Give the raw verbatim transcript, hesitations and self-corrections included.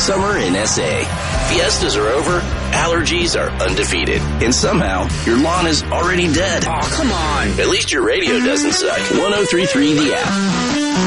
summer in S A. Fiestas are over, allergies are undefeated, and somehow your lawn is already dead. Oh, come on. At least your radio doesn't suck. one oh three point three The App.